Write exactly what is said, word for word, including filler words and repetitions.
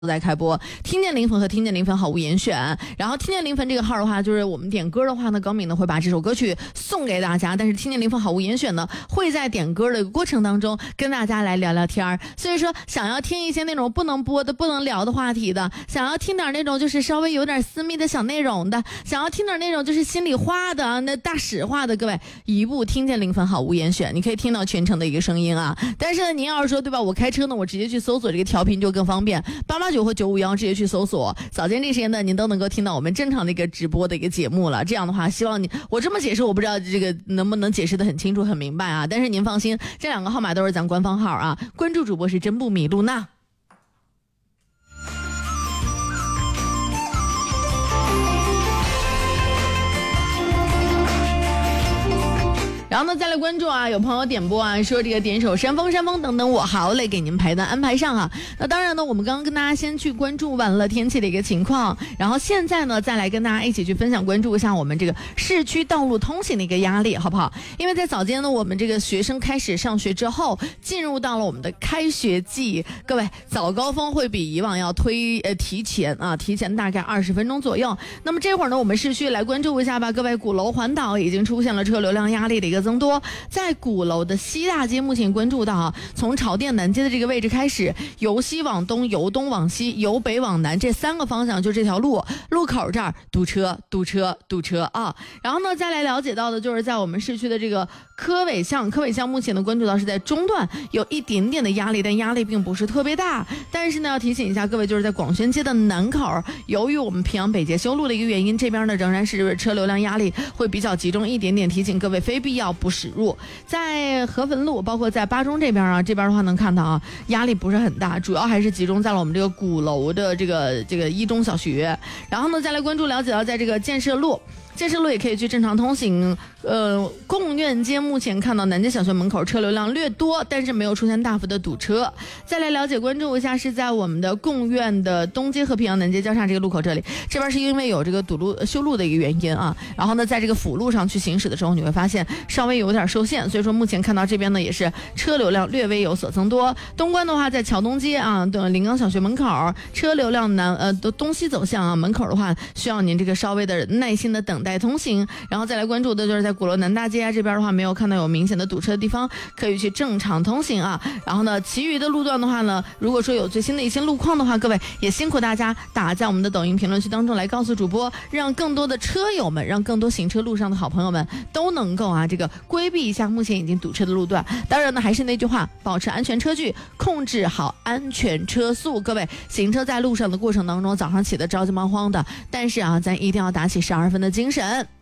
都在开播，听见灵魂和听见灵魂好物严选。然后听见灵魂这个号的话，就是我们点歌的话呢，高敏呢会把这首歌曲送给大家。但是听见灵魂好物严选呢，会在点歌的过程当中跟大家来聊聊天儿。所以说，想要听一些那种不能播的、不能聊的话题的，想要听点那种就是稍微有点私密的小内容的，想要听点那种就是心里话的、那大实话的，各位一部听见灵魂好物严选，你可以听到全程的一个声音啊。但是呢，您要是说对吧，我开车呢，我直接去搜索这个调频就更方便，八八九和九五幺直接去搜索，早间这时间呢，您都能够听到我们正常的一个直播的一个节目了。这样的话，希望你我这么解释，我不知道这个能不能解释得很清楚、很明白啊。但是您放心，这两个号码都是咱官方号啊，关注主播是真不迷路呢。然后呢，再来关注啊，有朋友点播啊，说这个点首山峰山峰等等，我好嘞，给您排单安排上啊。那当然呢，我们刚刚跟大家先去关注完了天气的一个情况，然后现在呢，再来跟大家一起去分享关注一下我们这个市区道路通行的一个压力，好不好？因为在早间呢，我们这个学生开始上学之后，进入到了我们的开学季，各位早高峰会比以往要推呃提前啊，提前大概二十分钟左右。那么这会儿呢，我们市区来关注一下吧，各位，鼓楼环岛已经出现了车流量压力的一个增多，在鼓楼的西大街目前关注到啊，从朝店南街的这个位置开始，由西往东，由东往西，由北往南，这三个方向就这条路路口这儿堵车堵车堵车啊。然后呢，再来了解到的就是在我们市区的这个科委巷，科委巷目前的关注到是在中段有一点点的压力，但压力并不是特别大。但是呢，要提醒一下各位，就是在广宣街的南口，由于我们平阳北街修路的一个原因，这边呢仍然是车流量压力会比较集中一点点，提醒各位非必要不驶入。在和汾路包括在八中这边啊，这边的话能看到啊，压力不是很大，主要还是集中在了我们这个鼓楼的这个这个一中小学。然后呢，再来关注了解到在这个建设路建设路也可以去正常通行。呃，贡院街目前看到南街小学门口车流量略多，但是没有出现大幅的堵车。再来了解关注一下是在我们的贡院的东街和平阳南街交叉这个路口这里，这边是因为有这个堵路修路的一个原因啊。然后呢，在这个辅路上去行驶的时候，你会发现稍微有点受限，所以说目前看到这边呢也是车流量略微有所增多。东关的话，在桥东街啊，对，临港小学门口车流量南呃东西走向啊，门口的话需要您这个稍微的耐心的等待通行。然后再来关注的就是在鼓楼南大街啊这边的话，没有看到有明显的堵车的地方，可以去正常通行啊。然后呢，其余的路段的话呢，如果说有最新的一些路况的话，各位也辛苦大家打在我们的抖音评论区当中来告诉主播，让更多的车友们，让更多行车路上的好朋友们都能够啊这个规避一下目前已经堵车的路段。当然呢，还是那句话，保持安全车距，控制好安全车速。各位行车在路上的过程当中，早上起得着急忙慌的，但是啊，咱一定要打起十二分的精神。